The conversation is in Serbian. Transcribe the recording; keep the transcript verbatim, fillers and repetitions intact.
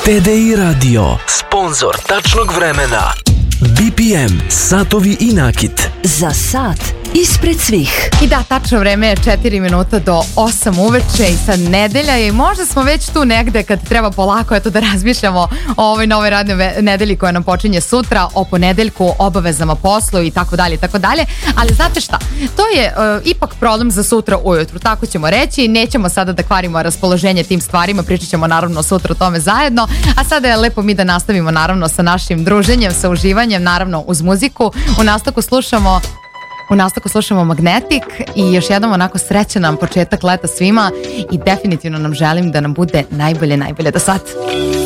T D I Radio, sponzor tačnog vremena. B P M, satovi i nakit. Za sat ispred svih. I da, tačno vreme je četiri minuta do osam uveče i sad nedelja je i možda smo već tu negde kad treba polako eto da razmišljamo o ovoj novoj radnoj nedelji koja nam počinje sutra, o ponedeljku, obavezama poslu i tako dalje i tako dalje, ali znate šta, to je uh, ipak problem za sutra ujutru, tako ćemo reći, nećemo sada da kvarimo raspoloženje tim stvarima, pričat ćemo naravno sutra o tome zajedno, a sada je lepo mi da nastavimo naravno sa našim druženjem, sa uživanjem, naravno uz muziku. U nastavku slušamo U nastavku slušamo Magnetic i još jednom onako srećan nam početak leta svima i definitivno nam želim da nam bude najbolje, najbolje do sad.